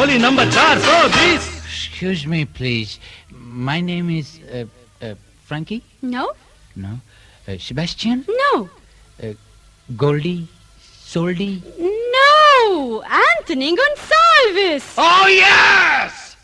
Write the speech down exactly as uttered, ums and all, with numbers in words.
गोली नंबर चार सौ बीस। Excuse me, please. My name is uh, uh, Frankie. No. No. Uh, Sebastian. No. Uh, Goldie. Soldy. No. Anthony Gonsalves. Oh yeah!